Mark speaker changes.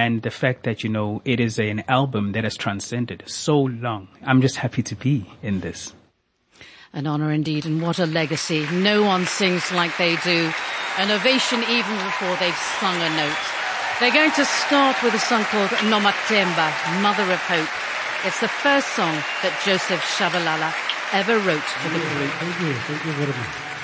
Speaker 1: and the fact that, it is an album that has transcended so long. I'm just happy to be in this.
Speaker 2: An honour indeed, and what a legacy. No one sings like they do. An ovation even before they've sung a note. They're going to start with a song called Nomatemba, Mother of Hope. It's the first song that Joseph Shabalala ever wrote for the group.
Speaker 3: Thank you very much.